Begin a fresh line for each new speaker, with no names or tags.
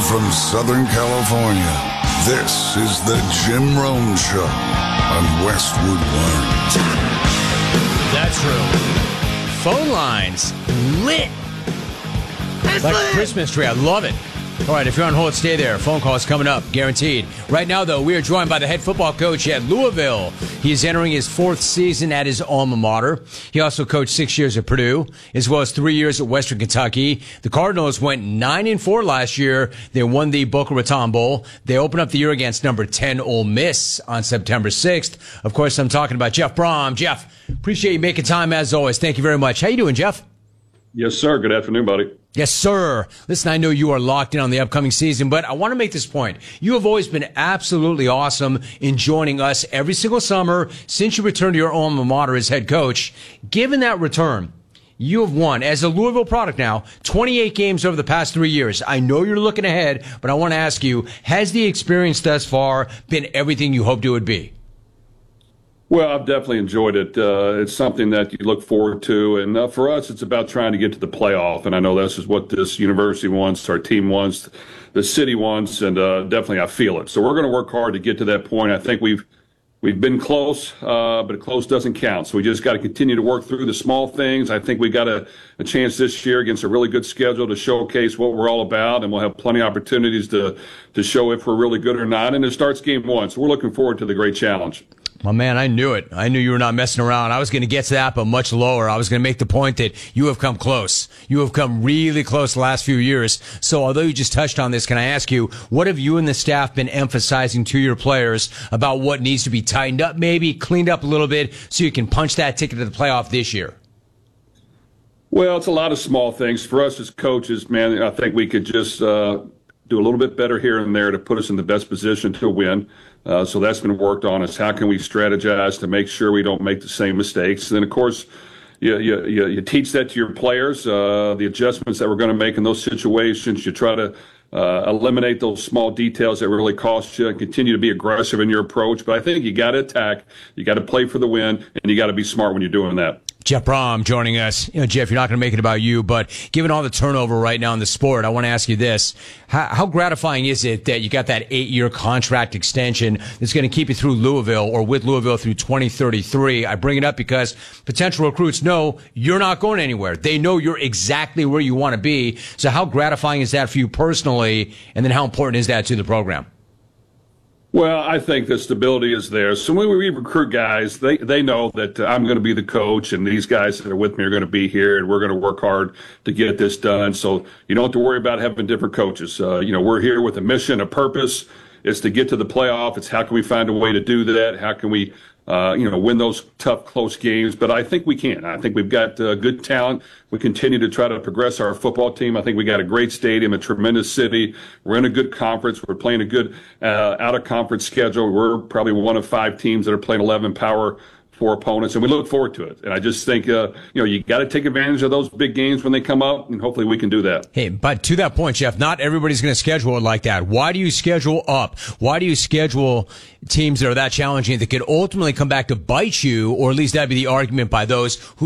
from Southern California, this is the Jim Rome Show on Westwood One.
That's true. Phone lines lit like a Christmas tree. I love it. All right, if you're on hold, stay there. Phone calls coming up, guaranteed. Right now, though, we are joined by the head football coach at Louisville. He is entering his 4th season at his alma mater. He also coached 6 years at Purdue, as well as 3 years at Western Kentucky. The Cardinals went 9-4 last year. They won the Boca Raton Bowl. They opened up the year against number 10 Ole Miss on September 6th. Of course, I'm talking about Jeff Brohm. Jeff, appreciate you making time as always. Thank you very much. How you doing, Jeff?
Yes, sir. Good afternoon, buddy.
Yes, sir. Listen, I know you are locked in on the upcoming season, but I want to make this point. You have always been absolutely awesome in joining us every single summer since you returned to your alma mater as head coach. Given that return, you have won, as a Louisville product now, 28 games over the past 3 years. I know you're looking ahead, but I want to ask you, has the experience thus far been everything you hoped it would be?
Well, I've definitely enjoyed it. It's something that you look forward to. And for us, it's about trying to get to the playoff. And I know this is what this university wants, our team wants, the city wants, and definitely I feel it. So we're going to work hard to get to that point. I think we've been close, but close doesn't count. So we just got to continue to work through the small things. I think we got a chance this year against a really good schedule to showcase what we're all about, and we'll have plenty of opportunities to show if we're really good or not. And it starts game 1. So we're looking forward to the great challenge.
My man, I knew it. I knew you were not messing around. I was going to get to that, but much lower. I was going to make the point that you have come close. You have come really close the last few years. So although you just touched on this, can I ask you, what have you and the staff been emphasizing to your players about what needs to be tightened up, maybe cleaned up a little bit, so you can punch that ticket to the playoff this year?
Well, it's a lot of small things. For us as coaches, man, I think we could just do a little bit better here and there to put us in the best position to win. So that's been worked on. Is how can we strategize to make sure we don't make the same mistakes? And then, of course, you teach that to your players, the adjustments that we're going to make in those situations. You try to eliminate those small details that really cost you and continue to be aggressive in your approach. But I think you got to attack, you got to play for the win, and you got to be smart when you're doing that.
Jeff Brohm joining us. You know, Jeff, you're not going to make it about you, but given all the turnover right now in the sport, I want to ask you this. How gratifying is it that you got that 8-year contract extension that's going to keep you through Louisville or with Louisville through 2033? I bring it up because potential recruits know you're not going anywhere. They know you're exactly where you want to be. So how gratifying is that for you personally? And then how important is that to the program?
Well, I think the stability is there. So when we recruit guys, they know that I'm going to be the coach, and these guys that are with me are going to be here, and we're going to work hard to get this done. So you don't have to worry about having different coaches. We're here with a mission, a purpose. It's to get to the playoff. It's how can we find a way to do that? How can we win those tough, close games? But I think we can. I think we've got good talent. We continue to try to progress our football team. I think we got a great stadium, a tremendous city. We're in a good conference. We're playing a good out-of-conference schedule. We're probably one of 5 teams that are playing 11 Power 4 opponents, and we look forward to it. And I just think, you got to take advantage of those big games when they come up, and hopefully we can do that.
Hey, but to that point, Jeff, not everybody's going to schedule it like that. Why do you schedule up? Why do you schedule teams that are that challenging that could ultimately come back to bite you, or at least that'd be the argument by those who